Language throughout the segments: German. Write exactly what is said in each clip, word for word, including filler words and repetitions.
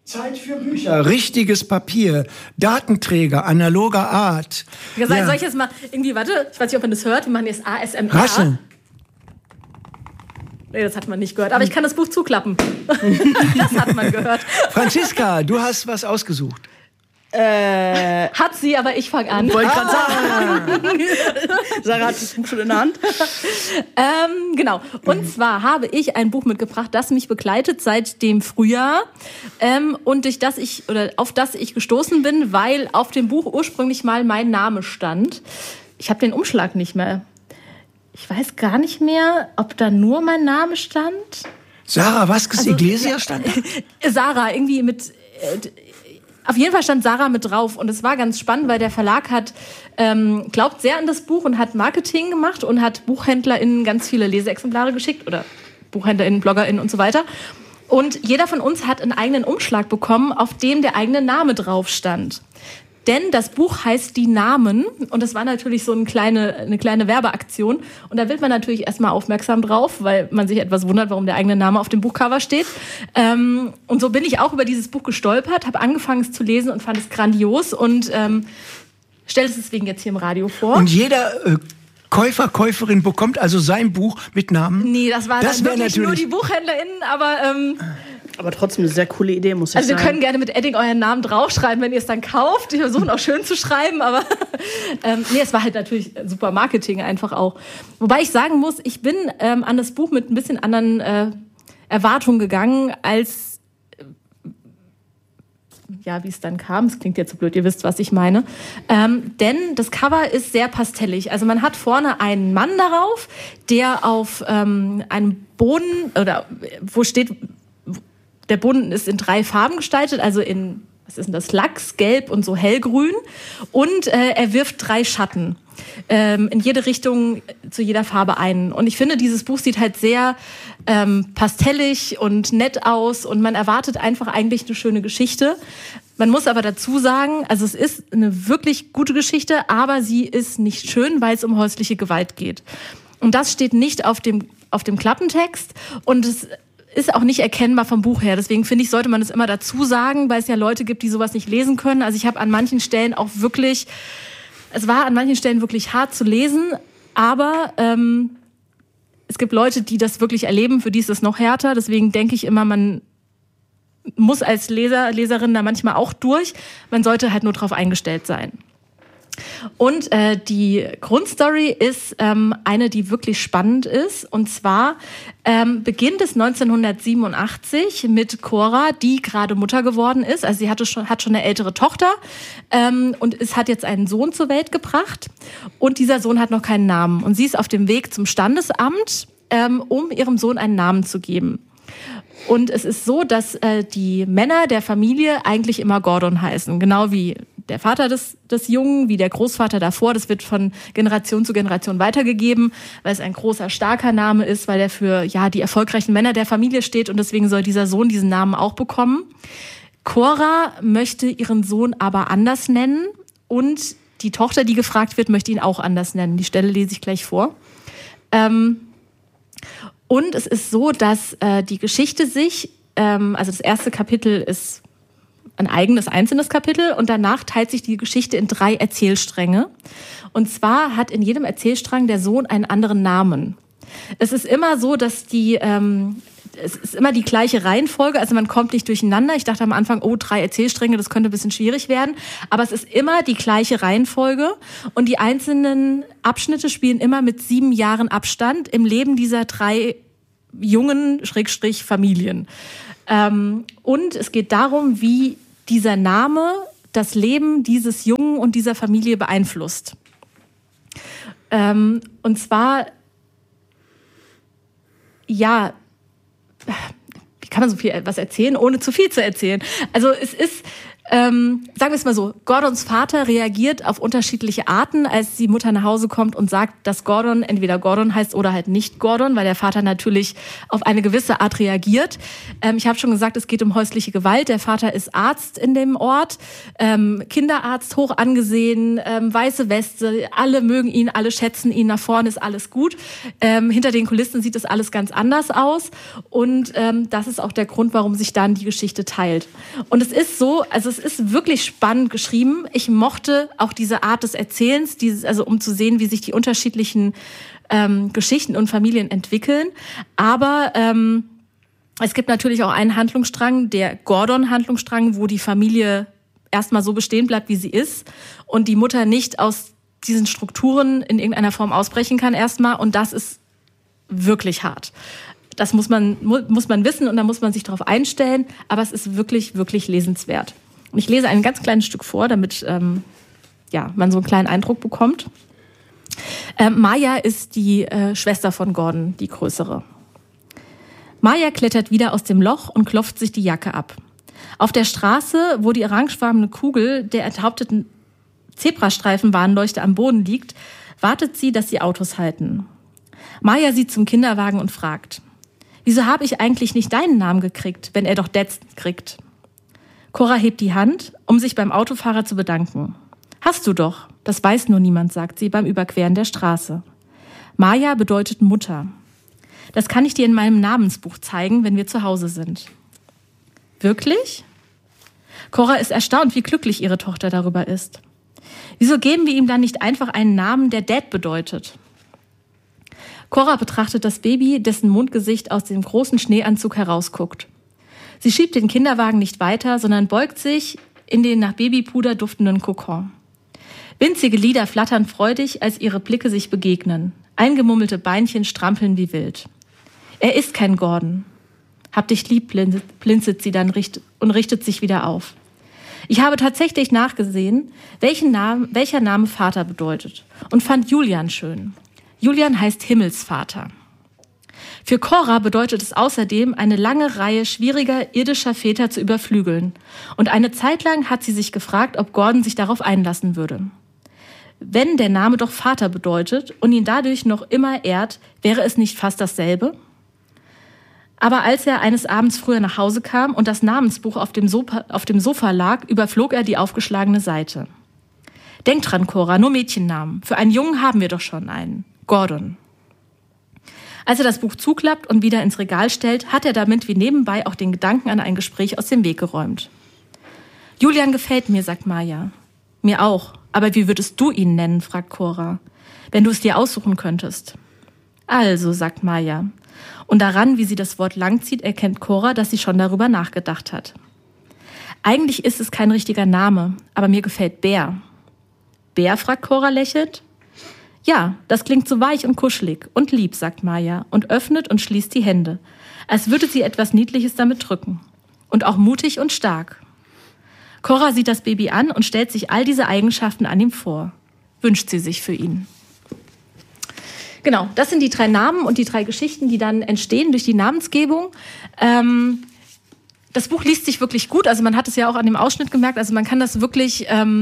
Zeit für Bücher, richtiges Papier, Datenträger, analoger Art. Ja, soll, ja. soll ich jetzt mal irgendwie, warte, ich weiß nicht, ob man das hört, wir machen jetzt A S M R. Rasseln. Nee, das hat man nicht gehört, aber ich kann das Buch zuklappen. Das hat man gehört. Franziska, du hast was ausgesucht. Äh, hat sie, aber ich fange an. Wollte ich gerade sagen. Sarah hat das Buch schon in der Hand. ähm, genau. Und zwar habe ich ein Buch mitgebracht, das mich begleitet seit dem Frühjahr ähm, und durch das ich oder auf das ich gestoßen bin, weil auf dem Buch ursprünglich mal mein Name stand. Ich habe den Umschlag nicht mehr. Ich weiß gar nicht mehr, ob da nur mein Name stand. Sarah Vázquez also, Iglesias stand da? Sarah, irgendwie mit... Äh, Auf jeden Fall stand Sarah mit drauf und es war ganz spannend, weil der Verlag hat ähm, glaubt sehr an das Buch und hat Marketing gemacht und hat BuchhändlerInnen ganz viele Leseexemplare geschickt oder BuchhändlerInnen, BloggerInnen und so weiter. Und jeder von uns hat einen eigenen Umschlag bekommen, auf dem der eigene Name drauf stand. Denn das Buch heißt Die Namen und das war natürlich so eine kleine, eine kleine Werbeaktion. Und da wird man natürlich erstmal aufmerksam drauf, weil man sich etwas wundert, warum der eigene Name auf dem Buchcover steht. Ähm, und so bin ich auch über dieses Buch gestolpert, habe angefangen es zu lesen und fand es grandios und ähm, stelle es deswegen jetzt hier im Radio vor. Und jeder äh, Käufer, Käuferin bekommt also sein Buch mit Namen? Nee, das war das dann wirklich natürlich nur die BuchhändlerInnen, aber... Ähm, Aber trotzdem eine sehr coole Idee, muss ich also sagen. Also wir können gerne mit Edding euren Namen draufschreiben, wenn ihr es dann kauft. Wir versuchen auch schön zu schreiben, aber ähm, nee, es war halt natürlich super Marketing einfach auch. Wobei ich sagen muss, ich bin ähm, an das Buch mit ein bisschen anderen äh, Erwartungen gegangen, als äh, ja, wie es dann kam. Es klingt jetzt so blöd, ihr wisst, was ich meine. Ähm, denn das Cover ist sehr pastellig. Also man hat vorne einen Mann darauf, der auf ähm, einem Boden, oder wo steht... Der Boden ist in drei Farben gestaltet, also in, was ist denn das, Lachs, Gelb und so hellgrün. Und äh, er wirft drei Schatten ähm, in jede Richtung, zu jeder Farbe ein. Und ich finde, dieses Buch sieht halt sehr ähm, pastellig und nett aus und man erwartet einfach eigentlich eine schöne Geschichte. Man muss aber dazu sagen, also es ist eine wirklich gute Geschichte, aber sie ist nicht schön, weil es um häusliche Gewalt geht. Und das steht nicht auf dem, auf dem Klappentext und es ist auch nicht erkennbar vom Buch her. Deswegen finde ich, sollte man es immer dazu sagen, weil es ja Leute gibt, die sowas nicht lesen können. Also ich habe an manchen Stellen auch wirklich, es war an manchen Stellen wirklich hart zu lesen, aber ähm, es gibt Leute, die das wirklich erleben, für die ist es noch härter. Deswegen denke ich immer, man muss als Leser, Leserin da manchmal auch durch. Man sollte halt nur drauf eingestellt sein. Und äh, die Grundstory ist ähm, eine, die wirklich spannend ist. Und zwar ähm, beginnt es neunzehnhundertsiebenundachtzig mit Cora, die gerade Mutter geworden ist. Also sie hatte schon, hat schon eine ältere Tochter ähm, und es hat jetzt einen Sohn zur Welt gebracht. Und dieser Sohn hat noch keinen Namen. Und sie ist auf dem Weg zum Standesamt, ähm, um ihrem Sohn einen Namen zu geben. Und es ist so, dass äh, die Männer der Familie eigentlich immer Gordon heißen. Genau wie der Vater des, des Jungen, wie der Großvater davor. Das wird von Generation zu Generation weitergegeben, weil es ein großer, starker Name ist, weil er für ja die erfolgreichen Männer der Familie steht. Und deswegen soll dieser Sohn diesen Namen auch bekommen. Cora möchte ihren Sohn aber anders nennen. Und die Tochter, die gefragt wird, möchte ihn auch anders nennen. Die Stelle lese ich gleich vor. Ähm, Und es ist so, dass äh, die Geschichte sich, ähm, also das erste Kapitel ist ein eigenes, einzelnes Kapitel und danach teilt sich die Geschichte in drei Erzählstränge. Und zwar hat in jedem Erzählstrang der Sohn einen anderen Namen. Es ist immer so, dass die, ähm, es ist immer die gleiche Reihenfolge, also man kommt nicht durcheinander. Ich dachte am Anfang, oh, drei Erzählstränge, das könnte ein bisschen schwierig werden. Aber es ist immer die gleiche Reihenfolge und die einzelnen Abschnitte spielen immer mit sieben Jahren Abstand im Leben dieser drei jungen Schrägstrich Familien. Ähm, und es geht darum, wie dieser Name das Leben dieses Jungen und dieser Familie beeinflusst. Ähm, und zwar, ja, wie kann man so viel was erzählen, ohne zu viel zu erzählen? Also es ist Ähm, sagen wir es mal so, Gordons Vater reagiert auf unterschiedliche Arten, als die Mutter nach Hause kommt und sagt, dass Gordon entweder Gordon heißt oder halt nicht Gordon, weil der Vater natürlich auf eine gewisse Art reagiert. Ähm, ich habe schon gesagt, es geht um häusliche Gewalt. Der Vater ist Arzt in dem Ort, ähm, Kinderarzt, hoch angesehen, ähm, weiße Weste, alle mögen ihn, alle schätzen ihn, nach vorne ist alles gut. Ähm, hinter den Kulissen sieht das alles ganz anders aus und ähm, das ist auch der Grund, warum sich dann die Geschichte teilt. Und es ist so, also es ist wirklich spannend geschrieben. Ich mochte auch diese Art des Erzählens, dieses, also um zu sehen, wie sich die unterschiedlichen ähm, Geschichten und Familien entwickeln. Aber ähm, es gibt natürlich auch einen Handlungsstrang, der Gordon-Handlungsstrang, wo die Familie erstmal so bestehen bleibt, wie sie ist und die Mutter nicht aus diesen Strukturen in irgendeiner Form ausbrechen kann erstmal. Und das ist wirklich hart. Das muss man, muss man wissen und da muss man sich darauf einstellen. Aber es ist wirklich, wirklich lesenswert. Und ich lese ein ganz kleines Stück vor, damit ähm, ja, man so einen kleinen Eindruck bekommt. Ähm, Maya ist die äh, Schwester von Gordon, die größere. Maya klettert wieder aus dem Loch und klopft sich die Jacke ab. Auf der Straße, wo die orangefarbene Kugel der enthaupteten Zebrastreifenwarnleuchte am Boden liegt, wartet sie, dass die Autos halten. Maya sieht zum Kinderwagen und fragt, wieso habe ich eigentlich nicht deinen Namen gekriegt, wenn er doch Dad's kriegt? Cora hebt die Hand, um sich beim Autofahrer zu bedanken. Hast du doch, das weiß nur niemand, sagt sie beim Überqueren der Straße. Maya bedeutet Mutter. Das kann ich dir in meinem Namensbuch zeigen, wenn wir zu Hause sind. Wirklich? Cora ist erstaunt, wie glücklich ihre Tochter darüber ist. Wieso geben wir ihm dann nicht einfach einen Namen, der Dad bedeutet? Cora betrachtet das Baby, dessen Mundgesicht aus dem großen Schneeanzug herausguckt. Sie schiebt den Kinderwagen nicht weiter, sondern beugt sich in den nach Babypuder duftenden Kokon. Winzige Lider flattern freudig, als ihre Blicke sich begegnen. Eingemummelte Beinchen strampeln wie wild. Er ist kein Gordon. Hab dich lieb, blinzelt sie dann und richtet sich wieder auf. Ich habe tatsächlich nachgesehen, welchen Namen, welcher Name Vater bedeutet und fand Julian schön. Julian heißt Himmelsvater. Für Cora bedeutet es außerdem, eine lange Reihe schwieriger irdischer Väter zu überflügeln. Und eine Zeit lang hat sie sich gefragt, ob Gordon sich darauf einlassen würde. Wenn der Name doch Vater bedeutet und ihn dadurch noch immer ehrt, wäre es nicht fast dasselbe? Aber als er eines Abends früher nach Hause kam und das Namensbuch auf dem Sofa, auf dem Sofa lag, überflog er die aufgeschlagene Seite. Denk dran, Cora, nur Mädchennamen. Für einen Jungen haben wir doch schon einen. Gordon. Als er das Buch zuklappt und wieder ins Regal stellt, hat er damit wie nebenbei auch den Gedanken an ein Gespräch aus dem Weg geräumt. Julian gefällt mir, sagt Maya. Mir auch. Aber wie würdest du ihn nennen, fragt Cora. Wenn du es dir aussuchen könntest. Also, sagt Maya. Und daran, wie sie das Wort langzieht, erkennt Cora, dass sie schon darüber nachgedacht hat. Eigentlich ist es kein richtiger Name, aber mir gefällt Bär. Bär, fragt Cora lächelnd. Ja, das klingt so weich und kuschelig und lieb, sagt Maya und öffnet und schließt die Hände, als würde sie etwas Niedliches damit drücken. Und auch mutig und stark. Cora sieht das Baby an und stellt sich all diese Eigenschaften an ihm vor. Wünscht sie sich für ihn. Genau, das sind die drei Namen und die drei Geschichten, die dann entstehen durch die Namensgebung. Ähm, das Buch liest sich wirklich gut, also man hat es ja auch an dem Ausschnitt gemerkt, also man kann das wirklich ähm,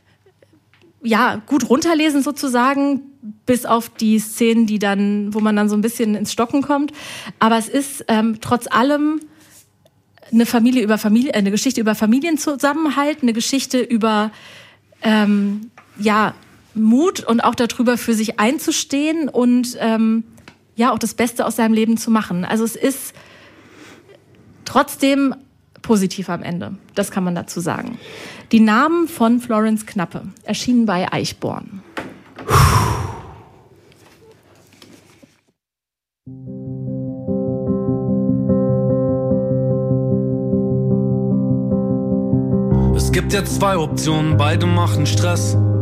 ja, gut runterlesen sozusagen, bis auf die Szenen, die dann, wo man dann so ein bisschen ins Stocken kommt. Aber es ist ähm, trotz allem eine Familie über Familie, eine Geschichte über Familienzusammenhalt, eine Geschichte über ähm, ja Mut und auch darüber, für sich einzustehen und ähm, ja auch das Beste aus seinem Leben zu machen. Also es ist trotzdem positiv am Ende. Das kann man dazu sagen. Die Namen von Florence Knappe erschienen bei Eichborn. Es gibt ja zwei Optionen, beide machen Stress.